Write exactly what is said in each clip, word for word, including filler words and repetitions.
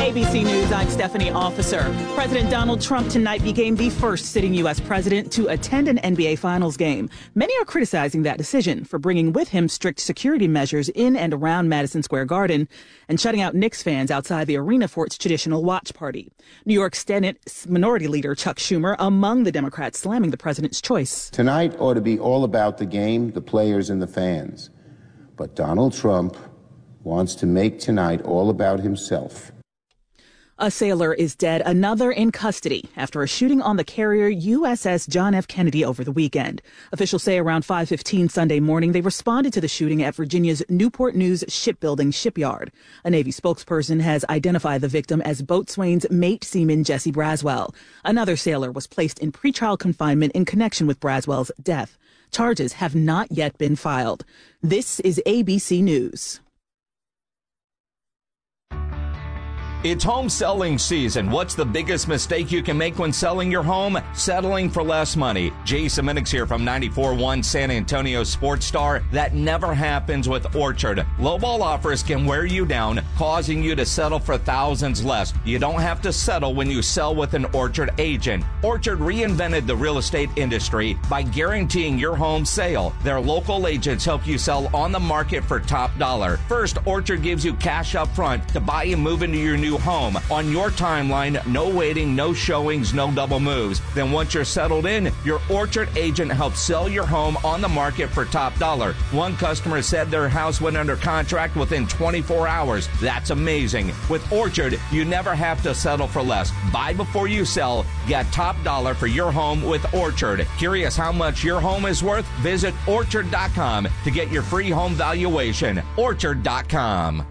A B C News, I'm Stephanie Officer. President Donald Trump tonight became the first sitting U S president to attend an N B A Finals game. Many are criticizing that decision for bringing with him strict security measures in and around Madison Square Garden and shutting out Knicks fans outside the arena for its traditional watch party. New York Senate Minority Leader Chuck Schumer among the Democrats slamming the president's choice. Tonight ought to be all about the game, the players, and the fans. But Donald Trump wants to make tonight all about himself. A sailor is dead, another in custody after a shooting on the carrier U S S John F. Kennedy over the weekend. Officials say around five fifteen Sunday morning, they responded to the shooting at Virginia's Newport News Shipbuilding Shipyard. A Navy spokesperson has identified the victim as boatswain's mate seaman Jesse Braswell. Another sailor was placed in pretrial confinement in connection with Braswell's death. Charges have not yet been filed. This is A B C News. It's home selling season. What's the biggest mistake you can make when selling your home? Settling for less money. Jason Minix here from ninety-four point one San Antonio Sports Star. That never happens with Orchard. Lowball offers can wear you down, causing you to settle for thousands less. You don't have to settle when you sell with an Orchard agent. Orchard reinvented the real estate industry by guaranteeing your home sale. Their local agents help you sell on the market for top dollar. First, Orchard gives you cash up front to buy and move into your new home on your timeline. No waiting, no showings, no double moves. Then once you're settled in, your Orchard agent helps sell your home on the market for top dollar. One customer said their house went under contract within twenty-four hours. That's amazing. With Orchard, you never have to settle for less. Buy before you sell. Get top dollar for your home with Orchard. Curious how much your home is worth? Visit orchard dot com to get your free home valuation. orchard dot com.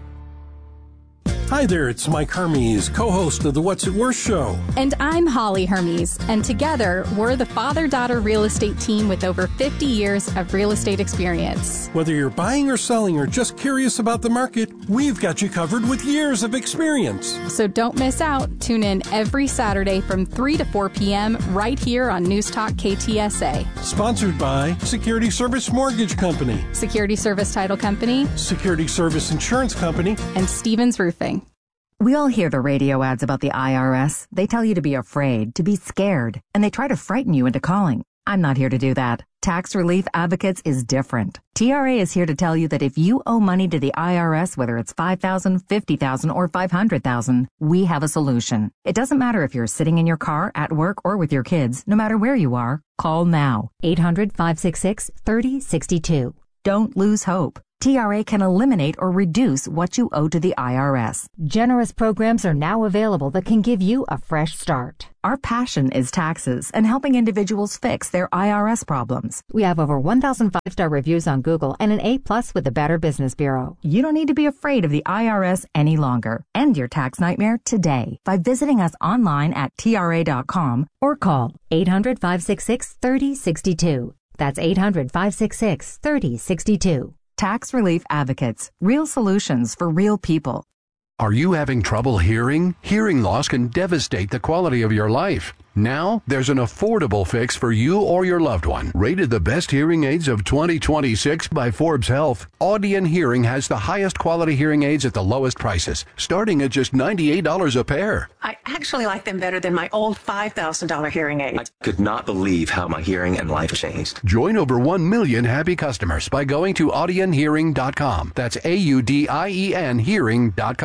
Hi there, it's Mike Hermes, co-host of the What's It Worth show. And I'm Holly Hermes, and together, we're the father-daughter real estate team with over fifty years of real estate experience. Whether you're buying or selling or just curious about the market, we've got you covered with years of experience. So don't miss out. Tune in every Saturday from three to four p.m. right here on News Talk K T S A. Sponsored by Security Service Mortgage Company, Security Service Title Company, Security Service Insurance Company, and Stevens Roofing. We all hear the radio ads about the I R S. They tell you to be afraid, to be scared, and they try to frighten you into calling. I'm not here to do that. Tax Relief Advocates is different. T R A is here to tell you that if you owe money to the I R S, whether it's five thousand dollars, fifty thousand dollars, or five hundred thousand dollars, we have a solution. It doesn't matter if you're sitting in your car, at work, or with your kids. No matter where you are, call now. eight hundred, five six six, three oh six two. Don't lose hope. T R A can eliminate or reduce what you owe to the I R S. Generous programs are now available that can give you a fresh start. Our passion is taxes and helping individuals fix their I R S problems. We have over one thousand five-star reviews on Google and an A plus with the Better Business Bureau. You don't need to be afraid of the I R S any longer. End your tax nightmare today by visiting us online at T R A dot com or call eight hundred, five six six, three oh six two. That's eight hundred, five six six, three oh six two. Tax Relief Advocates. Real solutions for real people. Are you having trouble hearing? Hearing loss can devastate the quality of your life. Now, there's an affordable fix for you or your loved one. Rated the best hearing aids of twenty twenty-six by Forbes Health, Audion Hearing has the highest quality hearing aids at the lowest prices, starting at just ninety-eight dollars a pair. I actually like them better than my old five thousand dollars hearing aid. I could not believe how my hearing and life changed. Join over one million happy customers by going to audion hearing dot com. That's A U D I E N hearing dot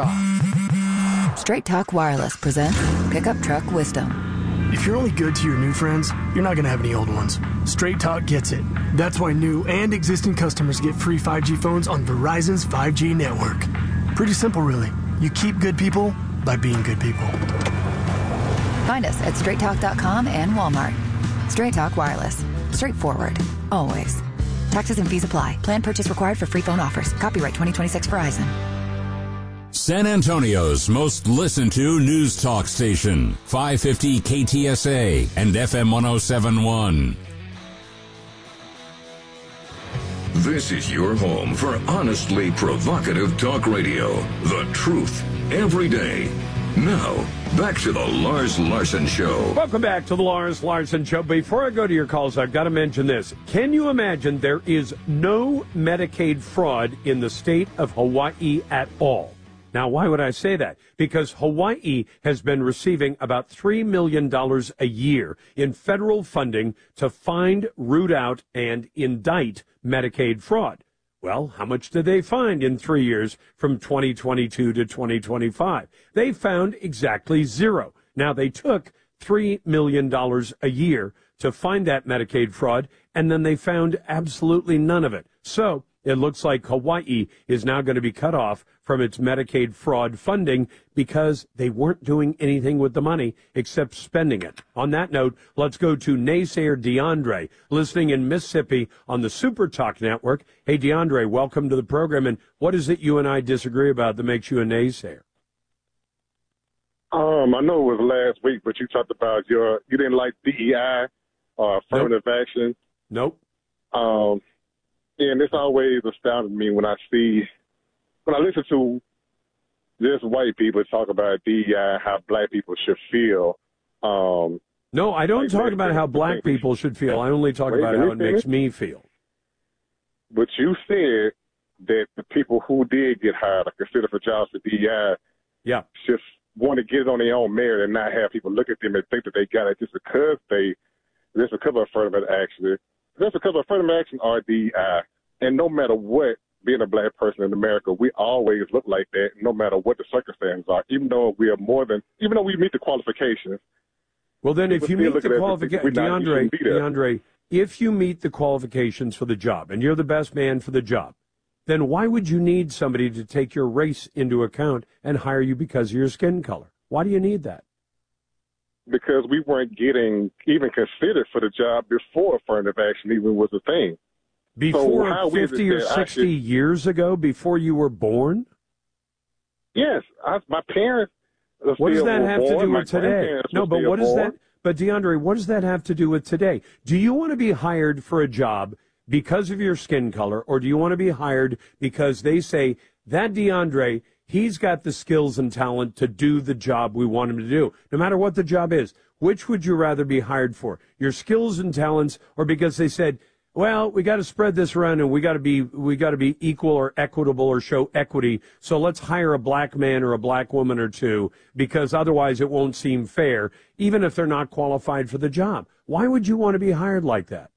com. Straight Talk Wireless presents Pickup Truck Wisdom. If you're only good to your new friends, you're not going to have any old ones. Straight Talk gets it. That's why new and existing customers get free five G phones on Verizon's five G network. Pretty simple, really. You keep good people by being good people. Find us at straight talk dot com and Walmart. Straight Talk Wireless. Straightforward. Always. Taxes and fees apply. Plan purchase required for free phone offers. Copyright twenty twenty-six Verizon. San Antonio's most listened to news talk station, five fifty K T S A and F M one oh seven point one. This is your home for honestly provocative talk radio. The truth, every day. Now, back to the Lars Larson Show. Welcome back to the Lars Larson Show. Before I go to your calls, I've got to mention this. Can you imagine there is no Medicaid fraud in the state of Hawaii at all? Now, why would I say that? Because Hawaii has been receiving about three million dollars a year in federal funding to find, root out, and indict Medicaid fraud. Well, how much did they find in three years from twenty twenty-two to twenty twenty-five? They found exactly zero. Now, they took three million dollars a year to find that Medicaid fraud, and then they found absolutely none of it. So it looks like Hawaii is now going to be cut off from its Medicaid fraud funding because they weren't doing anything with the money except spending it. On that note, let's go to naysayer DeAndre, listening in Mississippi on the Super Talk Network. Hey, DeAndre, welcome to the program. And what is it you and I disagree about that makes you a naysayer? Um, I know it was last week, but you talked about your, you didn't like D E I or affirmative nope. action. Nope. Um, and it's always astounded me when I see, when I listen to just white people talk about D E I, how black people should feel. Um, no, I don't like talk about how black people should feel. I only talk about how it makes me feel. But you said that the people who did get hired or considered for jobs for D E I yeah. just want to get it on their own merit and not have people look at them and think that they got it just because they, just because of affirmative action. Just because of affirmative action or D E I. And no matter what, being a black person in America, we always look like that, no matter what the circumstances are, even though we are more than, even though we meet the qualifications. Well, then if you meet the qualifications, DeAndre, DeAndre, if you meet the qualifications for the job and you're the best man for the job, then why would you need somebody to take your race into account and hire you because of your skin color? Why do you need that? Because we weren't getting even considered for the job before affirmative action even was a thing. Before so fifty or sixty should, years ago, before you were born? Yes. I, my parents What does that have born. to do my with today? No, but what does that, but DeAndre, what does that have to do with today? Do you want to be hired for a job because of your skin color, or do you want to be hired because they say, that DeAndre, he's got the skills and talent to do the job we want him to do, no matter what the job is? Which would you rather be hired for, your skills and talents, or because they said, well, we got to spread this around and we got to be we got to be equal or equitable or show equity. So let's hire a black man or a black woman or two because otherwise it won't seem fair, even if they're not qualified for the job. Why would you want to be hired like that?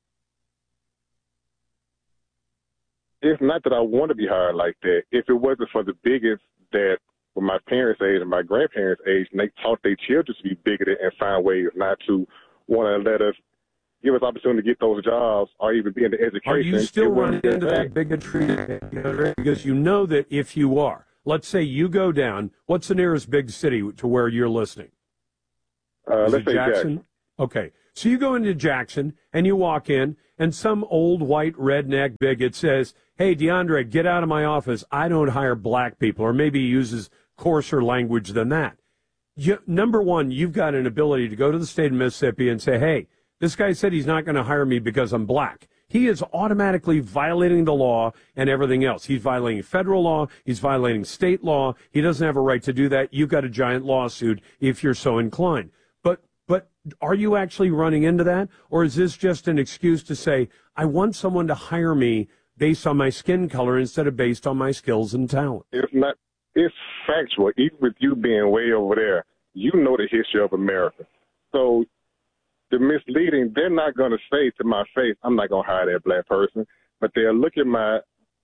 It's not that I want to be hired like that. If it wasn't for the bigots that were my parents' age and my grandparents' age, and they taught their children to be bigoted and find ways not to want to let us give us opportunity to get those jobs or even be in the education. Are you still running into that bigotry? Because you know that if you are, let's say you go down, what's the nearest big city to where you're listening? Uh, let's say Jackson? Jackson. Okay. So you go into Jackson and you walk in and some old white redneck bigot says, hey, DeAndre, get out of my office. I don't hire black people. Or maybe he uses coarser language than that. You, number one, you've got an ability to go to the state of Mississippi and say, hey, this guy said he's not going to hire me because I'm black. He is automatically violating the law and everything else. He's violating federal law. He's violating state law. He doesn't have a right to do that. You've got a giant lawsuit if you're so inclined. But but are you actually running into that? Or is this just an excuse to say, I want someone to hire me based on my skin color instead of based on my skills and talent? It's not. It's factual. Even with you being way over there, you know the history of America. So the misleading, they're not going to say to my face, I'm not going to hire that black person, but they'll look at my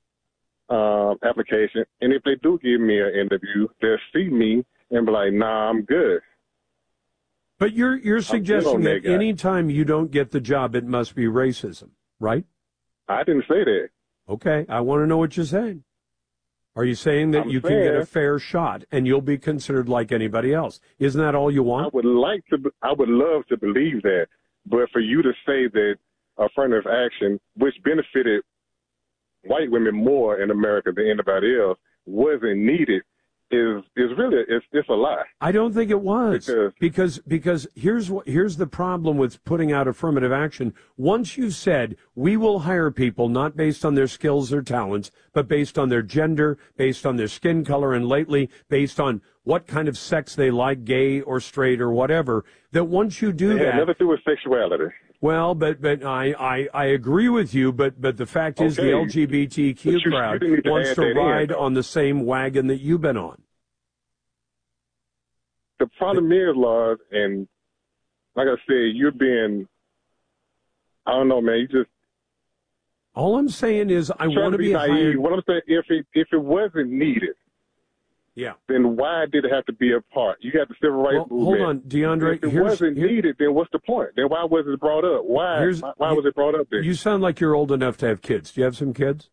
uh, application, and if they do give me an interview, they'll see me and be like, nah, I'm good. But you're you're suggesting that, that any time you don't get the job, it must be racism, right? I didn't say that. Okay, I want to know what you're saying. Are you saying that I'm you saying, can get a fair shot and you'll be considered like anybody else? Isn't that all you want? I would like to. I would love to believe that, but for you to say that affirmative action, which benefited white women more in America than anybody else, wasn't needed, is is really it's it's a lie. I don't think it was because because, because here's what here's the problem with putting out affirmative action. Once you've said we will hire people not based on their skills or talents, but based on their gender, based on their skin color, and lately based on what kind of sex they like, gay or straight or whatever, that once you do it that, had nothing to do with sexuality. Well, but but I, I, I agree with you, but but the fact is okay. the L G B T Q you, crowd you to wants to ride in, on the same wagon that you've been on. the problem is, Lars, and like I said, you're being, I don't know, man, you just. All I'm saying is I want to be, be hired. What I'm saying, if it, if it wasn't needed, yeah, then why did it have to be a part? You got the civil rights well, movement. Hold on, DeAndre. If it here's, wasn't here, needed, then what's the point? Then why was it brought up? Why? Why, why was it brought up then? You sound like you're old enough to have kids. Do you have some kids?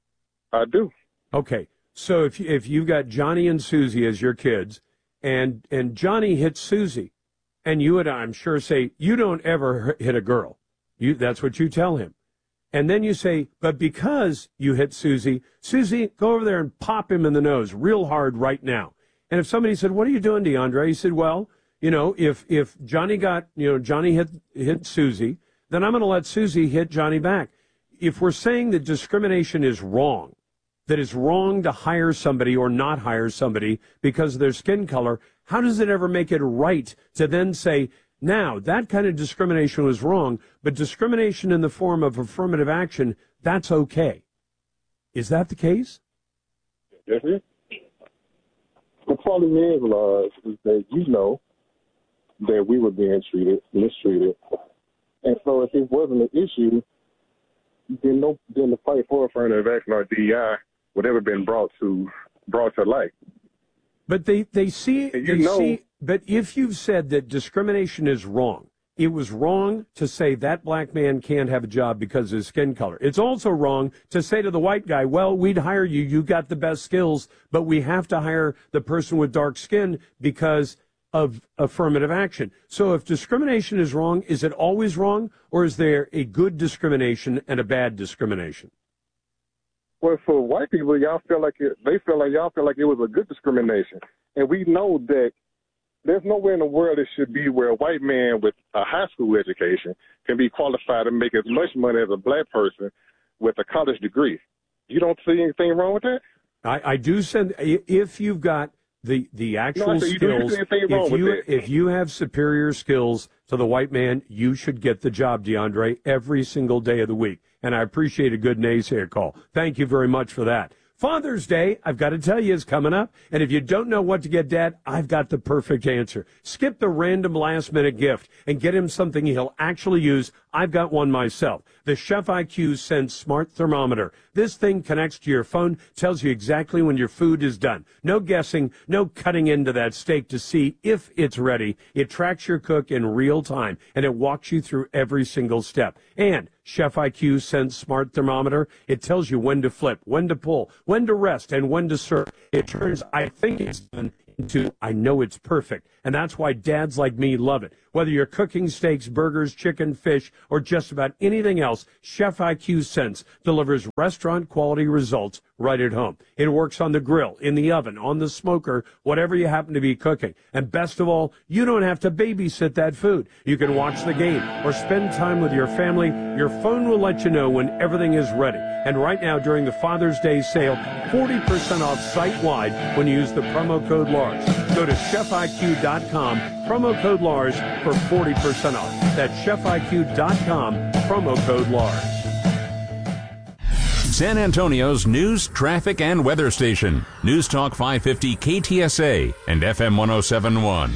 I do. Okay, so if if you've got Johnny and Susie as your kids, and and Johnny hits Susie, and you and I, I'm sure say you don't ever hit a girl. You that's what you tell him. And then you say, but because you hit Susie, Susie, go over there and pop him in the nose real hard right now. And if somebody said, what are you doing, DeAndre? He said, well, you know, if if Johnny got, you know, Johnny hit hit Susie, then I'm going to let Susie hit Johnny back. If we're saying that discrimination is wrong, that it's wrong to hire somebody or not hire somebody because of their skin color, how does it ever make it right to then say, now, that kind of discrimination was wrong, but discrimination in the form of affirmative action, that's okay. Is that the case? Yes, it is. The problem is, Lars, is that you know that we were being treated, mistreated. And so if it wasn't an issue, then no, then the fight for affirmative action or D E I would ever been brought to brought to light. But they, they see, you they know, see, but if you've said that discrimination is wrong, it was wrong to say that black man can't have a job because of his skin color. It's also wrong to say to the white guy, well, we'd hire you, you got the best skills, but we have to hire the person with dark skin because of affirmative action. So if discrimination is wrong, is it always wrong, or is there a good discrimination and a bad discrimination? Well, for white people, y'all feel like it, they feel like y'all feel like it was a good discrimination, and we know that there's nowhere in the world it should be where a white man with a high school education can be qualified to make as much money as a black person with a college degree. You don't see anything wrong with that? I, I do send if you've got the the actual no, skills. You if you with if you have superior skills to the white man, you should get the job, DeAndre, every single day of the week. And I appreciate a good naysayer call. Thank you very much for that. Father's Day, I've got to tell you, is coming up. And if you don't know what to get Dad, I've got the perfect answer. Skip the random last-minute gift and get him something he'll actually use. I've got one myself. The Chef I Q Sense Smart Thermometer. This thing connects to your phone, tells you exactly when your food is done. No guessing, no cutting into that steak to see if it's ready. It tracks your cook in real time, and it walks you through every single step. And Chef I Q Sense Smart Thermometer, it tells you when to flip, when to pull, when to rest, and when to serve. It turns, I think it's done, into, I know it's perfect. And that's why dads like me love it. Whether you're cooking steaks, burgers, chicken, fish, or just about anything else, Chef I Q Sense delivers restaurant-quality results right at home. It works on the grill, in the oven, on the smoker, whatever you happen to be cooking. And best of all, you don't have to babysit that food. You can watch the game or spend time with your family. Your phone will let you know when everything is ready. And right now, during the Father's Day sale, forty percent off site-wide when you use the promo code LARS. Go to chef I Q dot com, promo code LARS for forty percent off. That's chef I Q dot com, promo code LARS. San Antonio's news, traffic, and weather station. News Talk five fifty K T S A and F M one oh seven point one.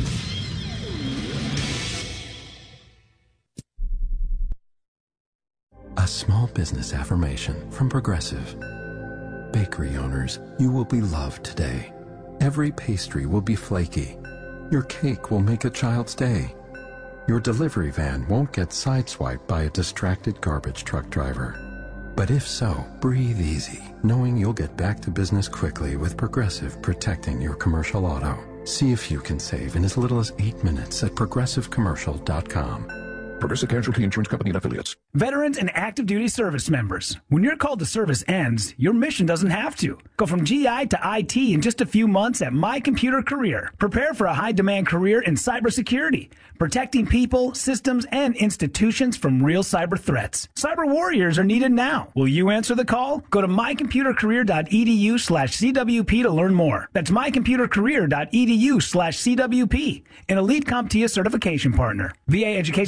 A small business affirmation from Progressive. Bakery owners, you will be loved today. Every pastry will be flaky. Your cake will make a child's day. Your delivery van won't get sideswiped by a distracted garbage truck driver. But if so, breathe easy, knowing you'll get back to business quickly with Progressive protecting your commercial auto. See if you can save in as little as eight minutes at progressive commercial dot com. Progressive Casualty Insurance Company and Affiliates. Veterans and active duty service members. When your call to service ends, your mission doesn't have to. Go from G I to I T in just a few months at My Computer Career. Prepare for a high-demand career in cybersecurity, protecting people, systems, and institutions from real cyber threats. Cyber warriors are needed now. Will you answer the call? Go to my computer career dot e d u slash C W P to learn more. That's my computer career dot e d u slash C W P. An Elite CompTIA certification partner. V A education benefits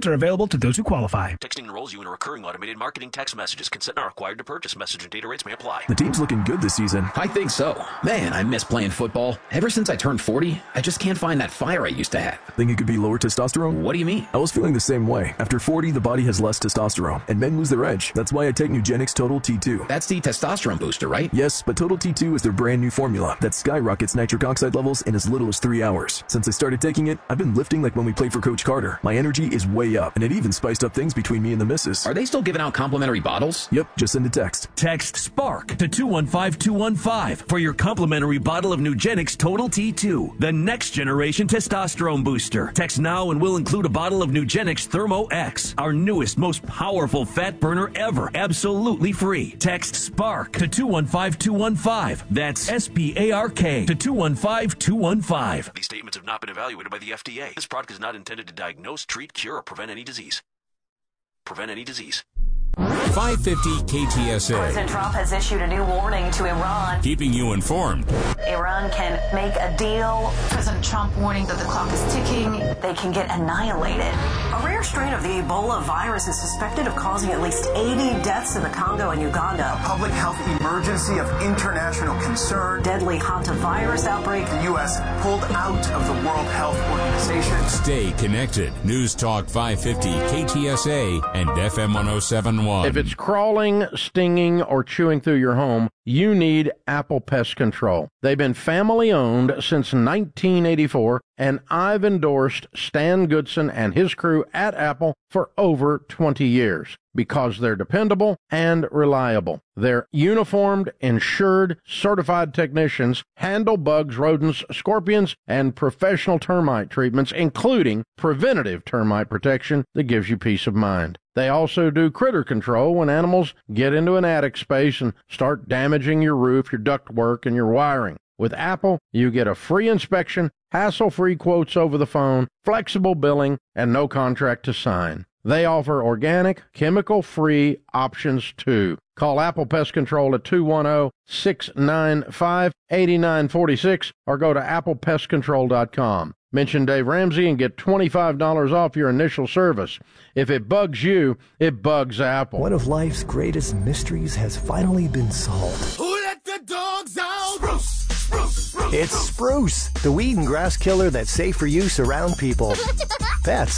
Discounts are available to those who qualify. Texting enrolls you in a recurring automated marketing text messages. Consent not required to purchase. Message and data rates may apply. The team's looking good this season. I think so. Man, I miss playing football. Ever since I turned forty, I just can't find that fire I used to have. Think it could be lower testosterone? What do you mean? I was feeling the same way. After forty, the body has less testosterone, and men lose their edge. That's why I take Nugenix Total T two. That's the testosterone booster, right? Yes, but Total T two is their brand new formula that skyrockets nitric oxide levels in as little as three hours. Since I started taking it, I've been lifting like when we played for Coach Carter. My energy is way up, and it even spiced up things between me and the missus. Are they still giving out complimentary bottles? Yep, just send a text. Text SPARK to two one five two one five for your complimentary bottle of Nugenix Total T two, the next generation testosterone booster. Text now and we'll include a bottle of Nugenix Thermo X, our newest, most powerful fat burner ever, absolutely free. Text SPARK to two one five two one five. That's S P A R K to two one five two one five. These statements have not been evaluated by the F D A. This product is not intended to diagnose, treat, cure, or prevent any disease. Prevent any disease. five fifty K T S A. President Trump has issued a new warning to Iran. Keeping you informed. Iran can make a deal. President Trump warning that the clock is ticking. They can get annihilated. A rare strain of the Ebola virus is suspected of causing at least eighty deaths in the Congo and Uganda. A public health emergency of international concern. Deadly hantavirus outbreak. The U S pulled out of the World Health Organization. Stay connected. News Talk five fifty K T S A and F M one oh seven point one. If it's crawling, stinging, or chewing through your home, you need Apple Pest Control. They've been family-owned since nineteen eighty-four, and I've endorsed Stan Goodson and his crew at Apple for over twenty years because they're dependable and reliable. Their uniformed, insured, certified technicians handle bugs, rodents, scorpions, and professional termite treatments, including preventative termite protection that gives you peace of mind. They also do critter control when animals get into an attic space and start damaging your roof, your ductwork, and your wiring. With Apple, you get a free inspection, hassle-free quotes over the phone, flexible billing, and no contract to sign. They offer organic, chemical-free options, too. Call Apple Pest Control at two one zero, six nine five, eight nine four six or go to apple pest control dot com. Mention Dave Ramsey and get twenty-five dollars off your initial service. If it bugs you, it bugs Apple. One of life's greatest mysteries has finally been solved. Who let the dogs out? Spruce, spruce, spruce. It's Spruce, the weed and grass killer that's safe for use around people, pets,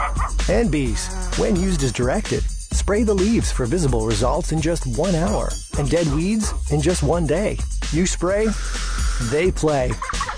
and bees. When used as directed, spray the leaves for visible results in just one hour, and dead weeds in just one day. You spray, they play.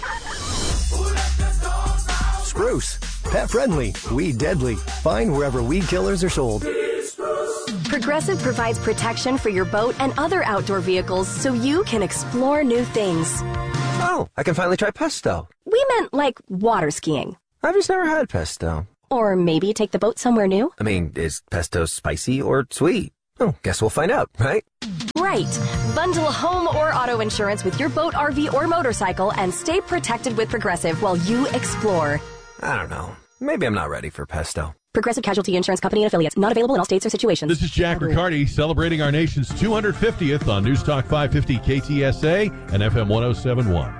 Spruce, pet friendly, weed deadly. Find wherever weed killers are sold. Progressive provides protection for your boat and other outdoor vehicles so you can explore new things. Oh, I can finally try pesto. We meant like water skiing. I've just never had pesto. Or maybe take the boat somewhere new. I mean, is pesto spicy or sweet? Oh, guess we'll find out, right? Right. Bundle home or auto insurance with your boat, R V, or motorcycle and stay protected with Progressive while you explore. I don't know. Maybe I'm not ready for pesto. Progressive Casualty Insurance Company and affiliates. Not available in all states or situations. This is Jack Riccardi celebrating our nation's two hundred fiftieth on News Talk five fifty K T S A and F M one oh seven point one.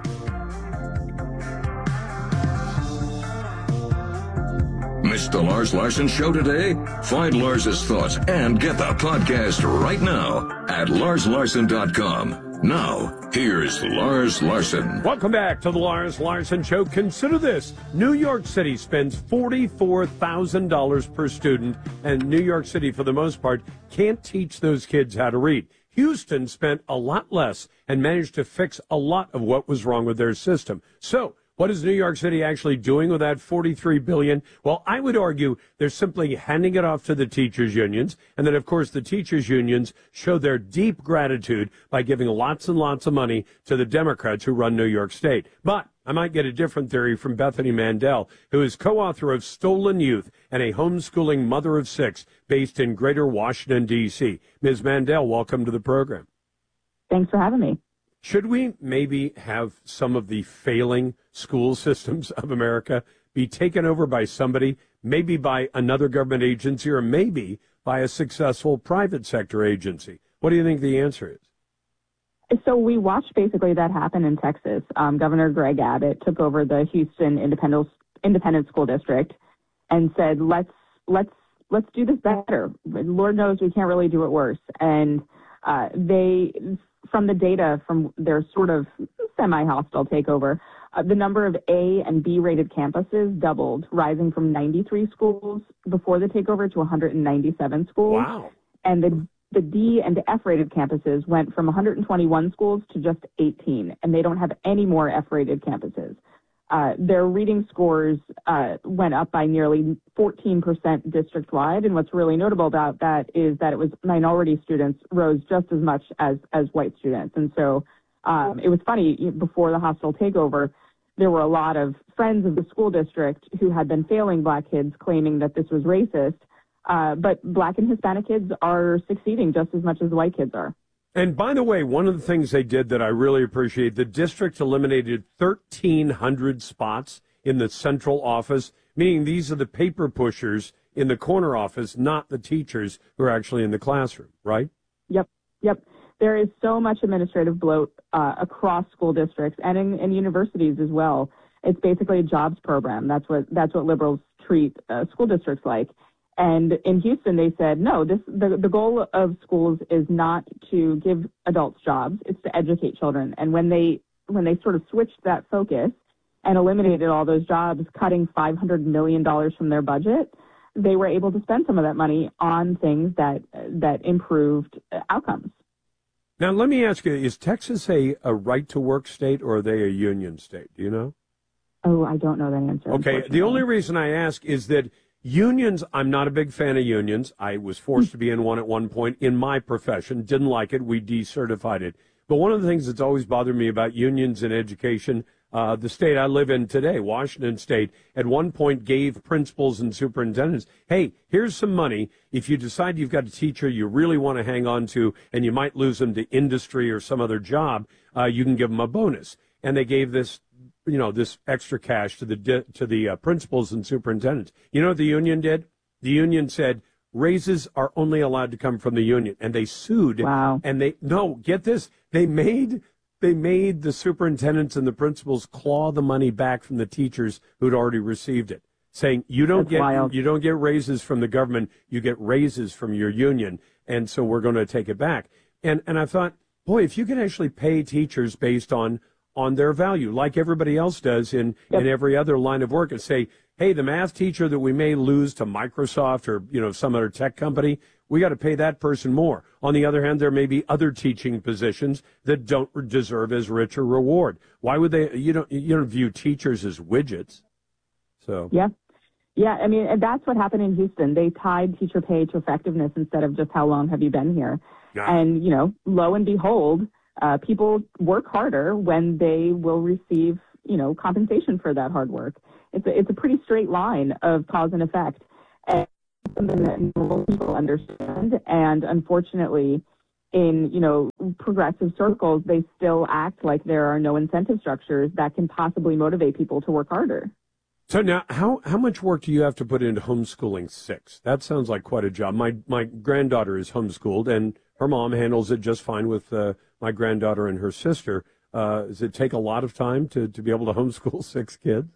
Missed the Lars Larson Show today? Find Lars's thoughts and get the podcast right now at lars larson dot com. Now, here's Lars Larson. Welcome back to the Lars Larson Show. Consider this. New York City spends forty-four thousand dollars per student, and New York City, for the most part, can't teach those kids how to read. Houston spent a lot less and managed to fix a lot of what was wrong with their system. So, what is New York City actually doing with that forty-three billion dollars? Well, I would argue they're simply handing it off to the teachers' unions. And then, of course, the teachers' unions show their deep gratitude by giving lots and lots of money to the Democrats who run New York State. But I might get a different theory from Bethany Mandel, who is co-author of Stolen Youth and a homeschooling mother of six based in Greater Washington, D C Miz Mandel, welcome to the program. Thanks for having me. Should we maybe have some of the failing school systems of America be taken over by somebody, maybe by another government agency, or maybe by a successful private sector agency? What do you think the answer is? So we watched basically that happen in Texas. Um, Governor Greg Abbott took over the Houston Independent Independent School District and said, let's let's let's do this better. Lord knows we can't really do it worse. And uh, they, from the data from their sort of semi-hostile takeover, uh, the number of A and B rated campuses doubled, rising from ninety-three schools before the takeover to one hundred ninety-seven schools. Wow. And the The D and F rated campuses went from one hundred twenty-one schools to just eighteen, and they don't have any more F rated campuses. Uh, their reading scores uh, went up by nearly fourteen percent district-wide, and what's really notable about that is that it was minority students rose just as much as, as white students. And so um, it was funny, before the hostile takeover, there were a lot of friends of the school district who had been failing black kids claiming that this was racist, uh, but black and Hispanic kids are succeeding just as much as white kids are. And by the way, one of the things they did that I really appreciate, the district eliminated thirteen hundred spots in the central office, meaning these are the paper pushers in the corner office, not the teachers who are actually in the classroom, right? Yep, yep. There is so much administrative bloat uh, across school districts and in, in universities as well. It's basically a jobs program. That's what that's what liberals treat uh, school districts like. And in Houston, they said, no, this the, the goal of schools is not to give adults jobs, it's to educate children. And when they when they sort of switched that focus and eliminated all those jobs, cutting five hundred million dollars from their budget, they were able to spend some of that money on things that that improved outcomes. Now, let me ask you, is Texas a, a right-to-work state, or are they a union state? Do you know? Oh, I don't know that answer. Okay, the only reason I ask is that unions, I'm not a big fan of unions. I was forced to be in one at one point in my profession. Didn't like it. We decertified it. But one of the things that's always bothered me about unions in education, uh, the state I live in today, Washington State, at one point gave principals and superintendents, hey, here's some money. If you decide you've got a teacher you really want to hang on to and you might lose them to industry or some other job, uh, you can give them a bonus. And they gave this, you know, this extra cash to the to the uh, principals and superintendents. You know what the union did? The union said raises are only allowed to come from the union, and they sued. Wow. And they no, get this, they made they made the superintendents and the principals claw the money back from the teachers who'd already received it, saying you don't That's get wild. you don't get raises from the government, you get raises from your union, and so we're going to take it back. And and I thought, boy, if you could actually pay teachers based on on their value, like everybody else does in, Yep. in every other line of work, and say, hey, the math teacher that we may lose to Microsoft or, you know, some other tech company, we got to pay that person more. On the other hand, there may be other teaching positions that don't deserve as rich a reward. Why would they, you don't, you don't view teachers as widgets. So. Yeah. Yeah, I mean, and that's what happened in Houston. They tied teacher pay to effectiveness instead of just how long have you been here. Yeah. And, you know, lo and behold, Uh, people work harder when they will receive, you know, compensation for that hard work. It's a, it's a pretty straight line of cause and effect, and something that normal people understand. And unfortunately, in, you know, progressive circles, they still act like there are no incentive structures that can possibly motivate people to work harder. So now, how, how much work do you have to put into homeschooling six? That sounds like quite a job. My my granddaughter is homeschooled, and her mom handles it just fine with uh, my granddaughter and her sister. Uh, does it take a lot of time to, to be able to homeschool six kids?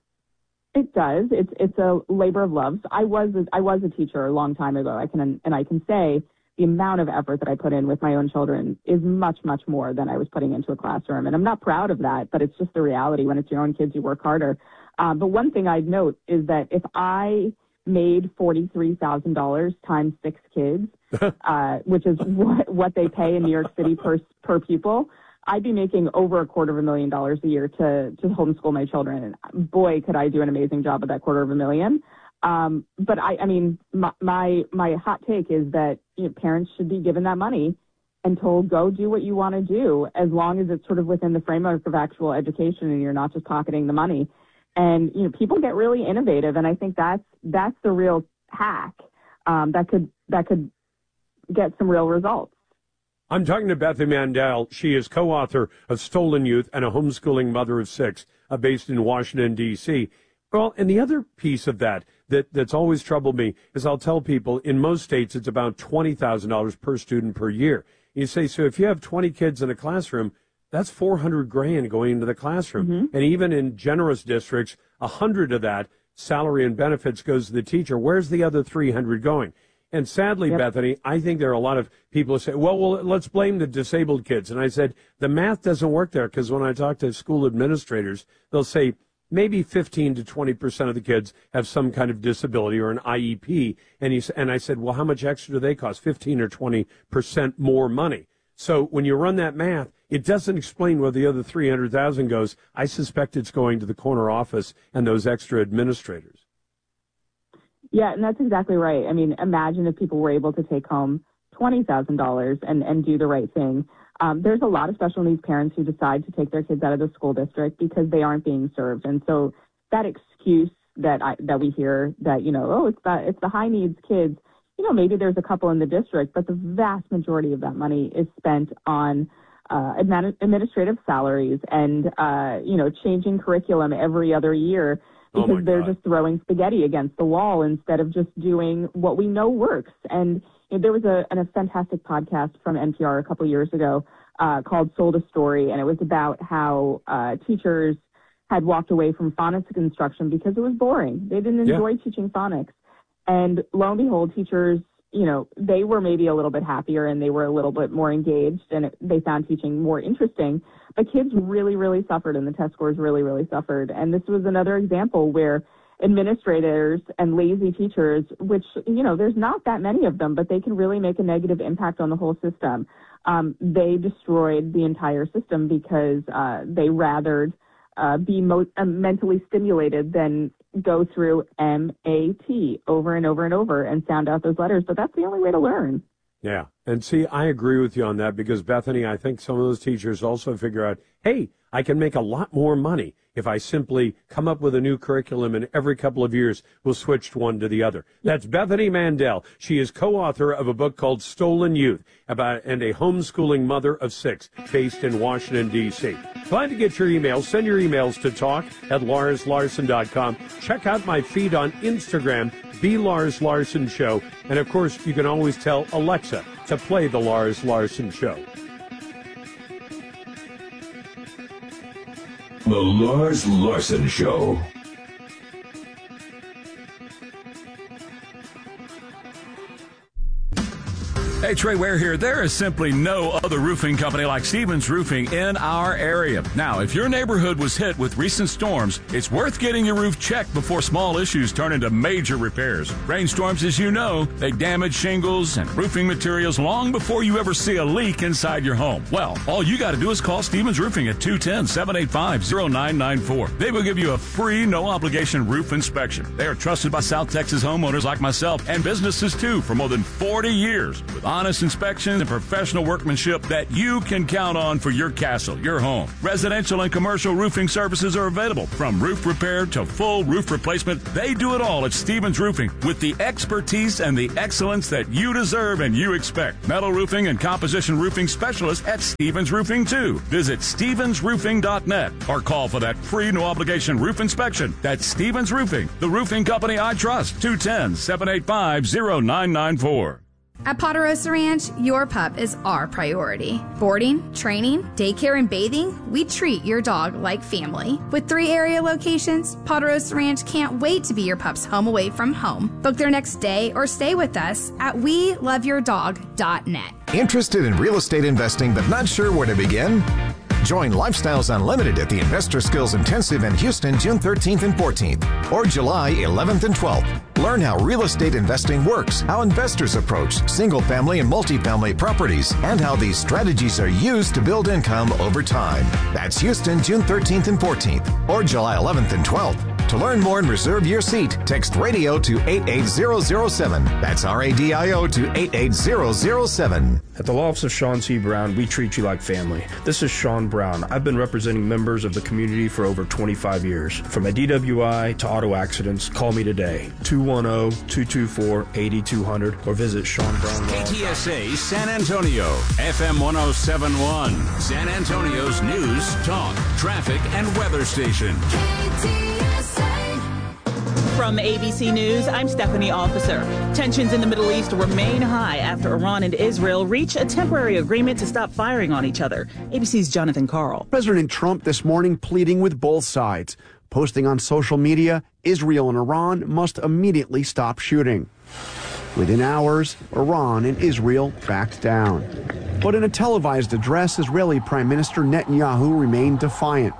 It does. It's it's a labor of love. I was a, I was a teacher a long time ago. I can and I can say the amount of effort that I put in with my own children is much much more than I was putting into a classroom. And I'm not proud of that, but it's just the reality. When it's your own kids, you work harder. Um, but one thing I'd note is that if I made forty-three thousand dollars times six kids, uh, which is what, what they pay in New York City per per pupil, I'd be making over a quarter of a million dollars a year to to homeschool my children. And boy, could I do an amazing job with that quarter of a million. Um, but I, I mean, my, my my hot take is that, you know, parents should be given that money and told, go do what you want to do, as long as it's sort of within the framework of actual education and you're not just pocketing the money. And, you know, people get really innovative, and I think that's that's the real hack um, that could that could get some real results. I'm talking to Bethany Mandel. She is co-author of Stolen Youth and a homeschooling mother of six, uh, based in Washington, D C Well, and the other piece of that, that that's always troubled me is I'll tell people in most states it's about twenty thousand dollars per student per year. You say, so if you have twenty kids in a classroom, that's four hundred grand going into the classroom. Mm-hmm. And even in generous districts, a hundred of that salary and benefits goes to the teacher. Where's the other three hundred going? And sadly, yep. Bethany, I think there are a lot of people who say, well, well, let's blame the disabled kids. And I said, the math doesn't work there, because when I talk to school administrators, they'll say maybe fifteen to twenty percent of the kids have some kind of disability or an I E P. And, he, and I said, well, how much extra do they cost? fifteen or twenty percent more money. So when you run that math, it doesn't explain where the other three hundred thousand goes. I suspect it's going to the corner office and those extra administrators. Yeah, and that's exactly right. I mean, imagine if people were able to take home twenty thousand dollars and, and do the right thing. Um, there's a lot of special needs parents who decide to take their kids out of the school district because they aren't being served. And so that excuse that I, that we hear that, you know, oh, it's the, it's the high needs kids, you know, maybe there's a couple in the district, but the vast majority of that money is spent on uh, admin- administrative salaries and, uh, you know, changing curriculum every other year. Because oh they're just throwing spaghetti against the wall instead of just doing what we know works. And you know, there was a, a fantastic podcast from N P R a couple years ago uh, called Sold a Story, and it was about how uh, teachers had walked away from phonics instruction because it was boring. They didn't enjoy yeah. teaching phonics. And lo and behold, teachers, you know, they were maybe a little bit happier and they were a little bit more engaged, and it, they found teaching more interesting. But kids really, really suffered, and the test scores really, really suffered. And this was another example where administrators and lazy teachers, which, you know, there's not that many of them, but they can really make a negative impact on the whole system. Um, they destroyed the entire system because uh, they rathered uh, be mo- uh, mentally stimulated than go through M A T over and over and over and sound out those letters. But that's the only way to learn. Yeah. And see, I agree with you on that because, Bethany, I think some of those teachers also figure out, hey, I can make a lot more money if I simply come up with a new curriculum and every couple of years we'll switch one to the other. That's Bethany Mandel. She is co-author of a book called Stolen Youth about and a homeschooling mother of six based in Washington, D C Glad to get your emails. Send your emails to talk at lars larson dot com. Check out my feed on Instagram, The Lars Larson Show. And, of course, you can always tell Alexa to play The Lars Larson Show. The Lars Larson Show. Hey, Trey Ware here. There is simply no other roofing company like Stevens Roofing in our area. Now, if your neighborhood was hit with recent storms, it's worth getting your roof checked before small issues turn into major repairs. Rainstorms, as you know, they damage shingles and roofing materials long before you ever see a leak inside your home. Well, all you got to do is call Stevens Roofing at two one zero, seven eight five, zero nine nine four. They will give you a free, no-obligation roof inspection. They are trusted by South Texas homeowners like myself and businesses, too, for more than forty years. With honest inspections and professional workmanship that you can count on for your castle, your home. Residential and commercial roofing services are available, from roof repair to full roof replacement. They do it all at Stevens Roofing with the expertise and the excellence that you deserve and you expect. Metal roofing and composition roofing specialists at Stevens Roofing, too. Visit stevens roofing dot net or call for that free no-obligation roof inspection. That's Stevens Roofing, the roofing company I trust. two one zero, seven eight five, zero nine nine four. At Ponderosa Ranch, your pup is our priority. Boarding, training, daycare, and bathing, we treat your dog like family. With three area locations, Ponderosa Ranch can't wait to be your pup's home away from home. Book their next day or stay with us at we love your dog dot net. Interested in real estate investing but not sure where to begin? Join Lifestyles Unlimited at the Investor Skills Intensive in Houston June thirteenth and fourteenth or July eleventh and twelfth. Learn how real estate investing works, how investors approach single-family and multifamily properties, and how these strategies are used to build income over time. That's Houston June thirteenth and fourteenth or July eleventh and twelfth. To learn more and reserve your seat, text radio to eight eight zero zero seven. That's R A D I O to eight eight zero zero seven. At the law office of Sean C. Brown, we treat you like family. This is Sean Brown. I've been representing members of the community for over twenty-five years. From a D W I to auto accidents, call me today, two one zero, two two four, eight two zero zero, or visit Sean Brown. K T S A San Antonio, F M one oh seven point one, San Antonio's news, talk, traffic, and weather station. K T S A. From A B C News, I'm Stephanie Officer. Tensions in the Middle East remain high after Iran and Israel reach a temporary agreement to stop firing on each other. A B C's Jonathan Carl. President Trump this morning pleading with both sides. posting on social media, Israel and Iran must immediately stop shooting. Within hours, Iran and Israel backed down. But in a televised address, Israeli Prime Minister Netanyahu remained defiant.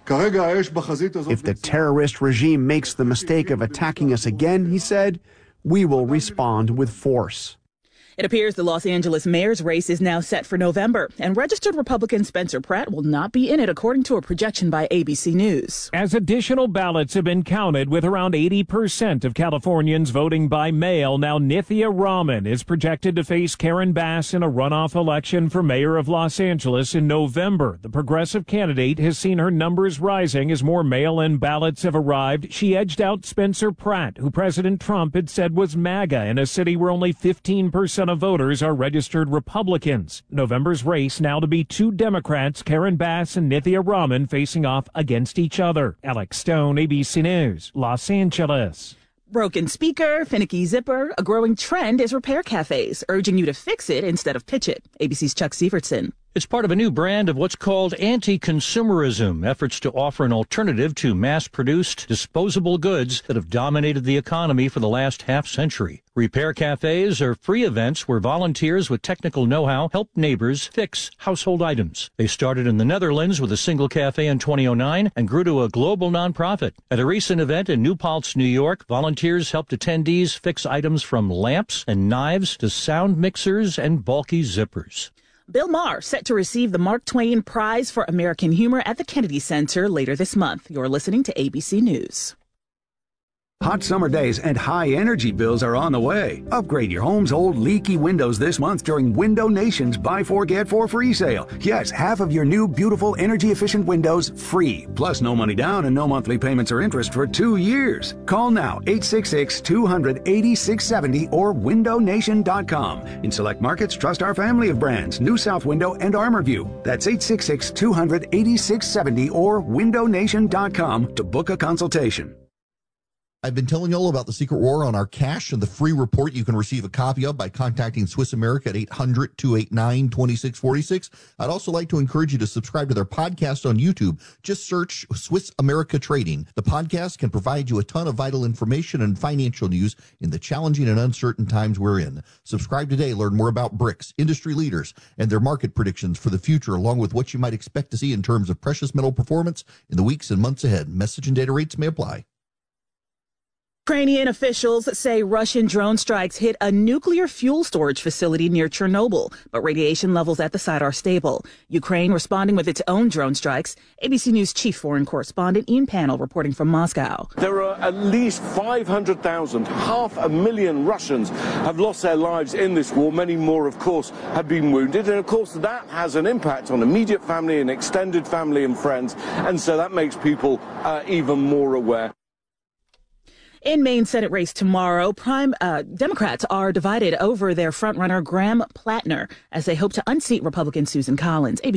If the terrorist regime makes the mistake of attacking us again, he said, we will respond with force. It appears the Los Angeles mayor's race is now set for November, and registered Republican Spencer Pratt will not be in it, according to a projection by A B C News. As additional ballots have been counted, with around eighty percent of Californians voting by mail, now Nithya Raman is projected to face Karen Bass in a runoff election for mayor of Los Angeles in November. The progressive candidate has seen her numbers rising as more mail-in ballots have arrived. She edged out Spencer Pratt, who President Trump had said was MAGA, in a city where only fifteen percent of voters are registered Republicans. November's race now to be two Democrats, Karen Bass and Nithya Raman, facing off against each other. Alex Stone, A B C News, Los Angeles. Broken speaker, finicky zipper. A growing trend is repair cafes, urging you to fix it instead of pitch it. A B C's Chuck Sievertson. It's part of a new brand of what's called anti-consumerism, efforts to offer an alternative to mass-produced, disposable goods that have dominated the economy for the last half-century. Repair cafes are free events where volunteers with technical know-how help neighbors fix household items. They started in the Netherlands with a single cafe in twenty oh nine and grew to a global nonprofit. At a recent event in New Paltz, New York, volunteers helped attendees fix items from lamps and knives to sound mixers and bulky zippers. Bill Maher set to receive the Mark Twain Prize for American Humor at the Kennedy Center later this month. You're listening to A B C News. Hot summer days and high energy bills are on the way. Upgrade your home's old leaky windows this month during Window Nation's Buy Four Get Four free sale. Yes, half of your new beautiful energy efficient windows free. Plus no money down and no monthly payments or interest for two years. Call now eight six six, two hundred, eighty-six seventy or window nation dot com. In select markets, trust our family of brands, New South Window and ArmorView. That's eight six six, two hundred, eighty-six seventy or window nation dot com to book a consultation. I've been telling you all about the secret war on our cash and the free report you can receive a copy of by contacting Swiss America at eight hundred, two eight nine, two six four six. I'd also like to encourage you to subscribe to their podcast on YouTube. Just search Swiss America Trading. The podcast can provide you a ton of vital information and financial news in the challenging and uncertain times we're in. Subscribe today. Learn more about BRICS, industry leaders, and their market predictions for the future, along with what you might expect to see in terms of precious metal performance in the weeks and months ahead. Message and data rates may apply. Ukrainian officials say Russian drone strikes hit a nuclear fuel storage facility near Chernobyl, but radiation levels at the site are stable. Ukraine responding with its own drone strikes. A B C News chief foreign correspondent Ian Pannell reporting from Moscow. There are at least five hundred thousand, half a million Russians have lost their lives in this war. Many more, of course, have been wounded. And, of course, that has an impact on immediate family and extended family and friends. And so that makes people uh, even more aware. In Maine Senate race tomorrow, Prime uh, Democrats are divided over their frontrunner Graham Plattner as they hope to unseat Republican Susan Collins. A B C